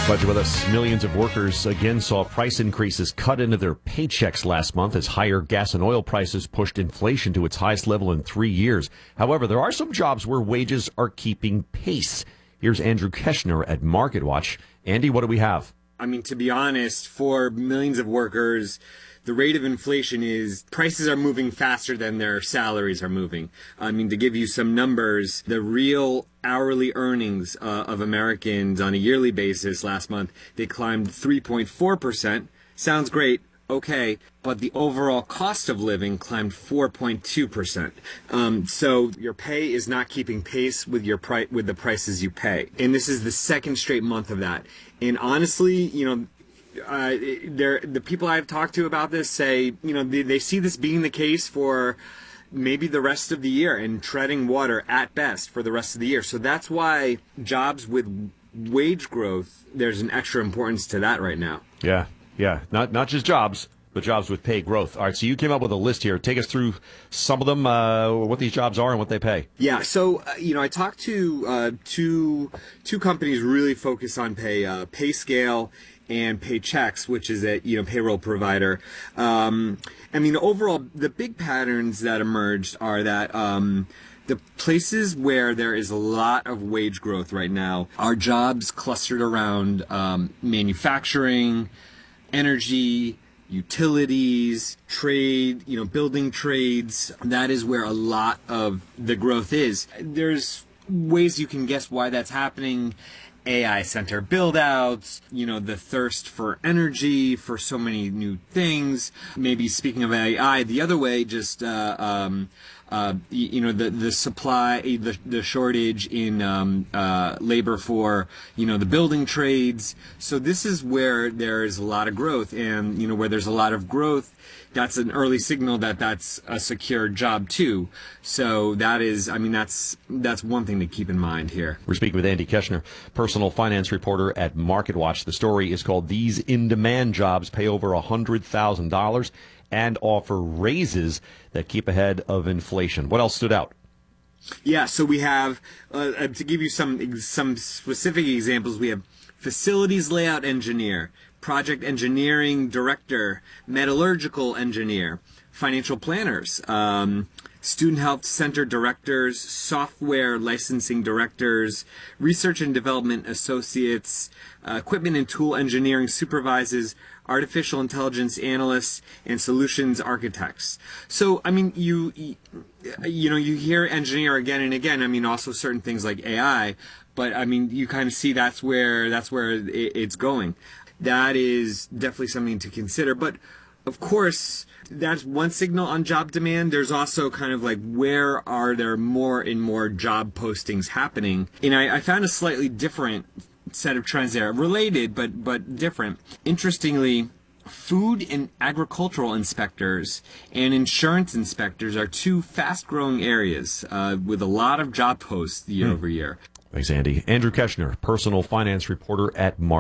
Glad you're with us. Millions of workers again saw price increases cut into their paychecks last month as higher gas and oil prices pushed inflation to its highest level in 3 years. However, there are some jobs where wages are keeping pace. Here's Andrew Keshner at MarketWatch. Andy, what do we have? I mean, to be honest, for millions of workers, the rate of inflation is prices are moving faster than their salaries are moving. I mean, to give you some numbers, the real hourly earnings of Americans on a yearly basis last month, they climbed 3.4%. Sounds great. Okay, but the overall cost of living climbed 4.2%. So your pay is not keeping pace with with the prices you pay, and this is the second straight month of that. And honestly, the people I've talked to about this say, they see this being the case for maybe the rest of the year and treading water at best for the rest of the year. So that's why jobs with wage growth, there's an extra importance to that right now. Yeah. Not just jobs, but jobs with pay growth. All right, so you came up with a list here. Take us through some of them, what these jobs are and what they pay. Yeah, so, I talked to two companies really focused on pay, PayScale and Paychex, which is a payroll provider. Overall, the big patterns that emerged are that the places where there is a lot of wage growth right now are jobs clustered around manufacturing, energy, utilities, trade, building trades. That is where a lot of the growth is. There's ways you can guess why that's happening. AI center build-outs, the thirst for energy, for so many new things. Maybe speaking of AI, the other way, just the supply, the shortage in labor for the building trades. So this is where there's a lot of growth, and where there's a lot of growth, that's an early signal that that's a secure job too. So that is, that's one thing to keep in mind here. We're speaking with Andy Keshner, personal finance reporter at MarketWatch. The story is called "These In-Demand Jobs Pay Over $100,000 and Offer Raises That Keep Ahead of Inflation." What else stood out? Yeah, so we have, to give you some specific examples, we have facilities layout engineer, project engineering director, metallurgical engineer, financial planners, student health center directors, software licensing directors, research and development associates, equipment and tool engineering supervisors, artificial intelligence analysts, and solutions architects. So, you hear engineer again and again. Also certain things like AI, but you kind of see that's where it's going. That is definitely something to consider. But of course, that's one signal on job demand. There's also kind of like, where are there more and more job postings happening? And I found a slightly different set of trends there, related but different. Interestingly, food and agricultural inspectors and insurance inspectors are two fast-growing areas with a lot of job posts year over year. Thanks, Andy. Andrew Keshner, personal finance reporter at Mark.